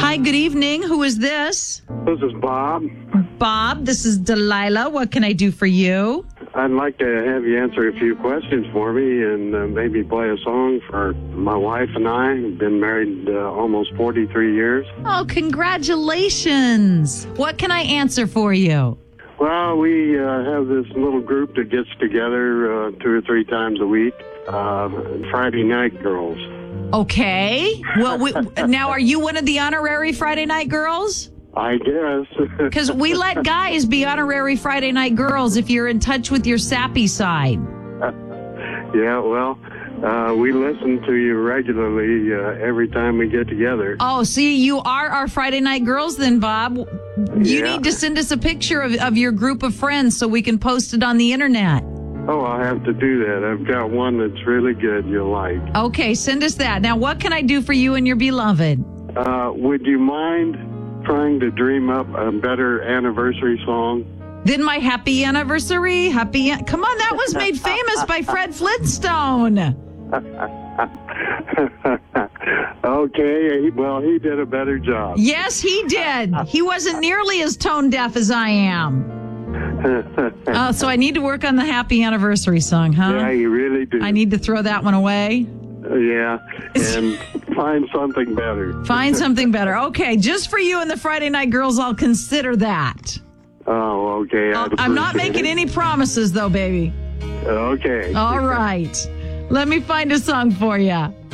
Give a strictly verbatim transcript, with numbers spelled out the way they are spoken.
Hi, good evening. Who is this? This is Bob. Bob, this is Delilah. What can I do for you? I'd like to have you answer a few questions for me and uh, maybe play a song for my wife and I. We've been married uh, almost forty-three years. Oh, congratulations. What can I answer for you? Well, we uh, have this little group that gets together uh, two or three times a week, uh, Friday Night Girls. Okay. Well, we, now, are you one of the honorary Friday Night Girls? I guess. Because we let guys be honorary Friday Night Girls if you're in touch with your sappy side. Yeah, well, uh, we listen to you regularly uh, every time we get together. Oh, see, you are our Friday Night Girls then, Bob. You Yeah. need to send us a picture of, of your group of friends so we can post it on the internet. Oh, I'll have to do that. I've got one that's really good you'll like. Okay, send us that. Now, what can I do for you and your beloved? Uh, would you mind trying to dream up a better anniversary song? Then my happy anniversary, happy... An- Come on, that was made famous by Fred Flintstone. Okay, he- well, he did a better job. Yes, he did. He wasn't nearly as tone deaf as I am. Oh, so I need to work on the happy anniversary song, huh? Yeah, you really do. I need to throw that one away. Uh, yeah, and find something better. Find something better. Okay, just for you and the Friday Night Girls, I'll consider that. Oh, okay. I'll- I'd I'm not appreciate making it. any promises, though, baby. Okay. All right. Let me find a song for you.